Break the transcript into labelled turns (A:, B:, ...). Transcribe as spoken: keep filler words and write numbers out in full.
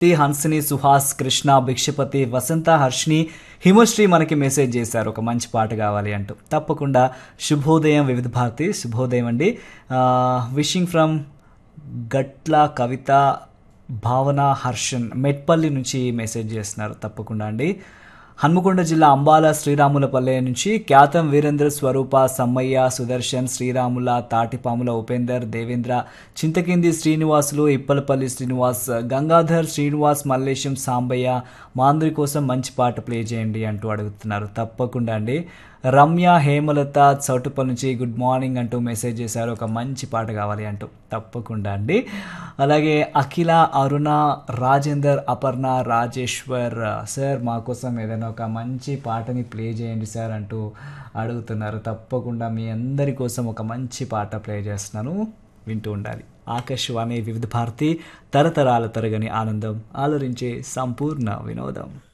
A: T Hansini, Suhas, Krishna, Bhikshapathi, వసంత, హర్షిని, హిమశ్రీ మనకి message చేశారు ఒక మంచి పాట కావాలి అంటూ. తప్పకుండా శుభోదయం వివిధ భారతి, శుభోదయం అండి. విషింగ్ ఫ్రమ్ గట్ల కవిత, భావన, హర్షన్ మెట్పల్లి నుంచి మెసేజ్ చేస్తున్నారు. తప్పకుండా అండి. హన్మకొండ జిల్లా అంబాల శ్రీరాములపల్లె నుంచి ఖ్యాతం వీరేంద్ర, స్వరూప, సమ్మయ్య, సుదర్శన్, శ్రీరాముల, తాటిపాముల ఉపేందర్, దేవేంద్ర, చింతకింది శ్రీనివాసులు, ఇప్పలపల్లి శ్రీనివాస్, గంగాధర్, శ్రీనివాస్, మల్లేశం, సాంబయ్య మా అందరి కోసం మంచి పాట ప్లే చేయండి అంటూ అడుగుతున్నారు. తప్పకుండా అండి. రమ్య, హేమలత చౌటుపల్ నుంచి గుడ్ మార్నింగ్ అంటూ మెసేజ్ చేశారు ఒక మంచి పాట కావాలి అంటూ. తప్పకుండా అండి. అలాగే అఖిల, అరుణ, రాజేందర్, అపర్ణ, రాజేశ్వర్ సార్ మా కోసం ఏదైనా ఒక మంచి పాటని ప్లే చేయండి సార్ అంటూ అడుగుతున్నారు. తప్పకుండా మీ అందరి కోసం ఒక మంచి పాట ప్లే చేస్తున్నాను, వింటూ ఉండాలి. ఆకాశవాణి వివిధ భారతి, తరతరాల తరగని ఆనందం, ఆలరించే సంపూర్ణ వినోదం.